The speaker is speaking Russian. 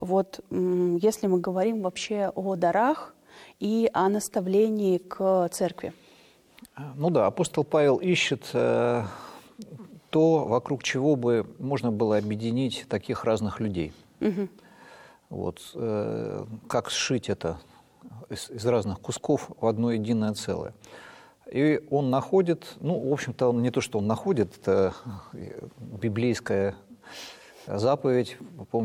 Вот если мы говорим вообще о дарах и о наставлении к церкви. Ну да, апостол Павел ищет то, вокруг чего бы можно было объединить таких разных людей. Вот, как сшить это из разных кусков в одно единое целое. И он находит, ну, в общем-то, он не то, что он находит, это библейская заповедь,